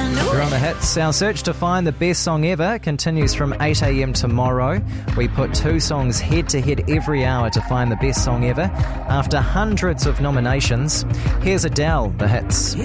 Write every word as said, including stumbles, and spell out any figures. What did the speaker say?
You're on the hits. Our search to find the best song ever continues from eight a.m. tomorrow. We put two songs head-to-head every hour to find the best song ever. After hundreds of nominations, here's Adele, the hits.